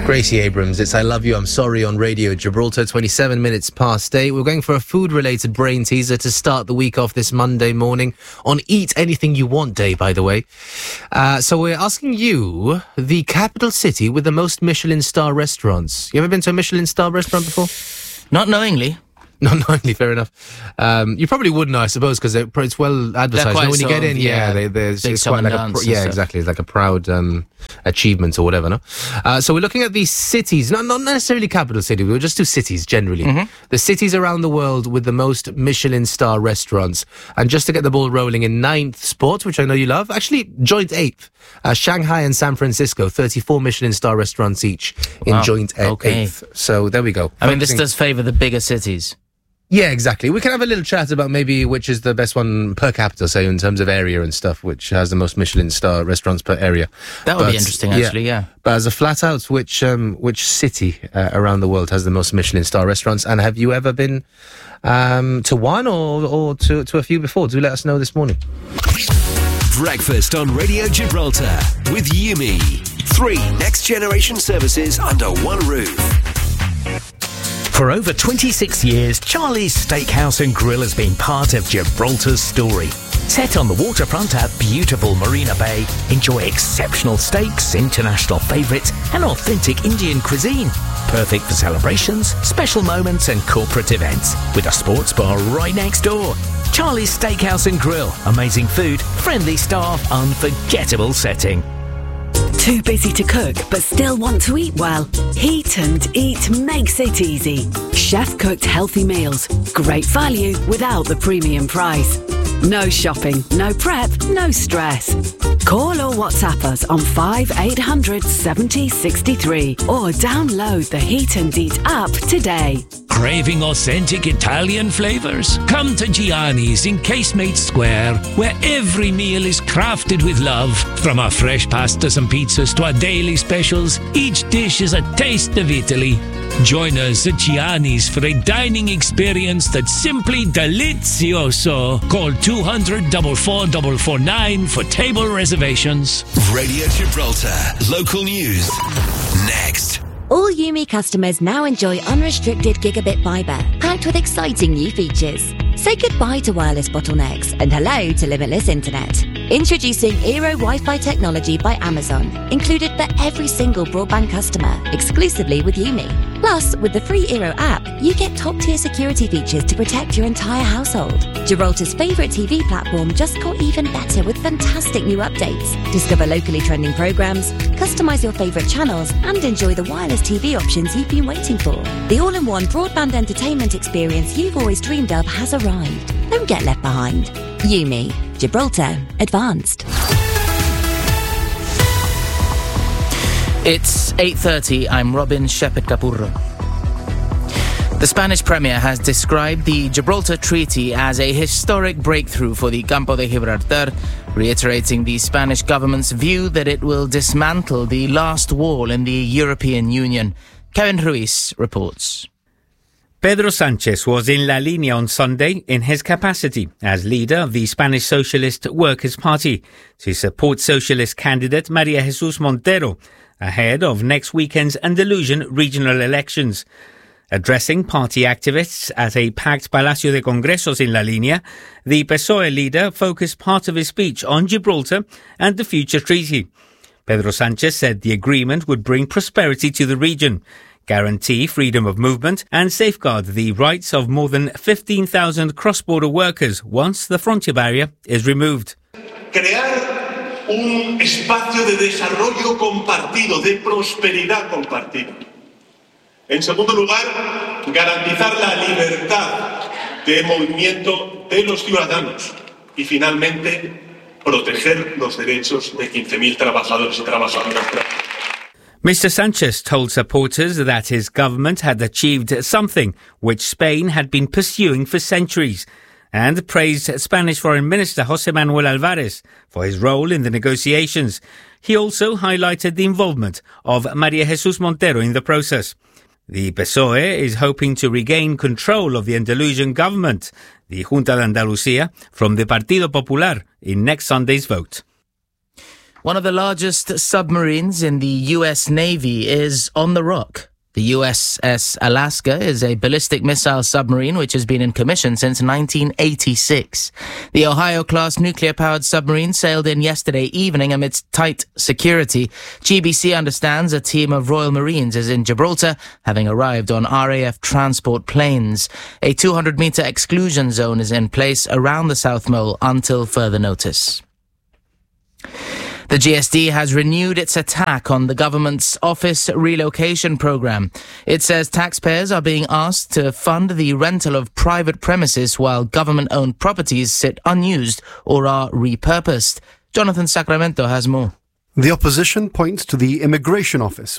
Gracie Abrams, it's I Love You, I'm Sorry on Radio Gibraltar, 27 minutes past 8. We're going for a food-related brain teaser to start the week off this Monday morning on Eat Anything You Want Day, by the way. So we're asking you, the capital city with the most Michelin star restaurants. You ever been to a Michelin star restaurant before? Not knowingly. Not knowingly, fair enough. You probably wouldn't, I suppose, because it's well advertised. When you get in, it's quite like exactly. It's like a proud achievement or whatever, no? So we're looking at these cities, not necessarily capital city. We'll just do cities generally. Mm-hmm. The cities around the world with the most Michelin star restaurants. And just to get the ball rolling, in 9th spot, which I know you love, actually joint 8th, Shanghai and San Francisco, 34 Michelin star restaurants each in joint 8th. So there we go. I mean, this does favour the bigger cities. Yeah, exactly. We can have a little chat about maybe which is the best one per capita, say, in terms of area and stuff, which has the most Michelin star restaurants per area. That would be interesting, actually, yeah. But as a flat out, which city around the world has the most Michelin star restaurants? And have you ever been to one or to a few before? Do let us know this morning. Breakfast on Radio Gibraltar with Yumi. 3 next-generation services under one roof. For over 26 years, Charlie's Steakhouse and Grill has been part of Gibraltar's story. Set on the waterfront at beautiful Marina Bay, enjoy exceptional steaks, international favourites and authentic Indian cuisine. Perfect for celebrations, special moments and corporate events. With a sports bar right next door. Charlie's Steakhouse and Grill. Amazing food, friendly staff, unforgettable setting. Too busy to cook but still want to eat well? Heat and Eat makes it easy. Chef-cooked healthy meals. Great value without the premium price. No shopping, no prep, no stress. Call or WhatsApp us on 5800 70 63 or download the Heat and Eat app today. Craving authentic Italian flavours? Come to Gianni's in Casemate Square, where every meal is crafted with love. From our fresh pastas and pizzas to our daily specials, each dish is a taste of Italy. Join us at Gianni's for a dining experience that's simply delizioso. Call 200 44449 for table reservations. Radio Gibraltar. Local news. Next. All Yumi customers now enjoy unrestricted gigabit fibre, packed with exciting new features. Say goodbye to wireless bottlenecks and hello to limitless internet. Introducing Eero Wi-Fi technology by Amazon, included for every single broadband customer, exclusively with Yumi. Plus, with the free Eero app, you get top-tier security features to protect your entire household. Gibraltar's favourite TV platform just got even better with fantastic new updates. Discover locally trending programmes, customise your favourite channels, and enjoy the wireless TV options you've been waiting for. The all-in-one broadband entertainment experience you've always dreamed of has arrived. Don't get left behind. Yumi, Gibraltar Advanced. It's 8:30. I'm Robin Shepherd-Capurro. The Spanish Premier has described the Gibraltar Treaty as a historic breakthrough for the Campo de Gibraltar, reiterating the Spanish government's view that it will dismantle the last wall in the European Union. Kevin Ruiz reports. Pedro Sánchez was in La Línea on Sunday in his capacity as leader of the Spanish Socialist Workers' Party to support socialist candidate María Jesús Montero ahead of next weekend's Andalusian regional elections. Addressing party activists at a packed Palacio de Congresos in La Línea, the PSOE leader focused part of his speech on Gibraltar and the future treaty. Pedro Sánchez said the agreement would bring prosperity to the region, guarantee freedom of movement and safeguard the rights of more than 15,000 cross-border workers once the frontier barrier is removed. Crear un espacio de desarrollo compartido, de prosperidad compartida. En segundo lugar, garantizar la libertad de movimiento de los ciudadanos. Y finalmente, proteger los derechos de 15.000 trabajadores y trabajadoras. Mr. Sánchez told supporters that his government had achieved something which Spain had been pursuing for centuries, and praised Spanish Foreign Minister José Manuel Álvarez for his role in the negotiations. He also highlighted the involvement of María Jesús Montero in the process. The PSOE is hoping to regain control of the Andalusian government, the Junta de Andalucía, from the Partido Popular in next Sunday's vote. One of the largest submarines in the U.S. Navy is on the rock. The USS Alaska is a ballistic missile submarine which has been in commission since 1986. The Ohio-class nuclear-powered submarine sailed in yesterday evening amidst tight security. GBC understands a team of Royal Marines is in Gibraltar, having arrived on RAF transport planes. A 200-metre exclusion zone is in place around the South Mole until further notice. The GSD has renewed its attack on the government's office relocation programme. It says taxpayers are being asked to fund the rental of private premises while government-owned properties sit unused or are repurposed. Jonathan Sacramento has more. The opposition points to the Immigration Office,